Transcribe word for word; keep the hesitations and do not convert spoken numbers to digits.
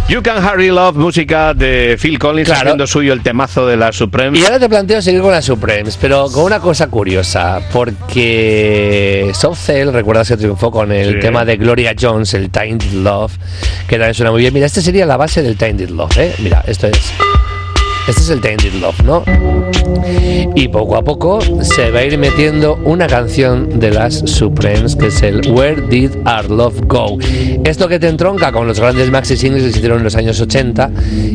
You Can Hurry Love, música de Phil Collins, claro, haciendo suyo el temazo de la Supremes. Y ahora te planteo seguir con la Supremes, pero con una cosa curiosa, porque Soft Cell, recuerdas que triunfó con el sí. tema de Gloria Jones, el Tainted Love, que también suena muy bien. Mira, este sería la base del Tainted Love, ¿eh? Mira, esto es... Este es el Tainted Love, ¿no? Y poco a poco se va a ir metiendo una canción de las Supremes, que es el Where Did Our Love Go. Esto que te entronca con los grandes maxi singles que se hicieron en los años ochenta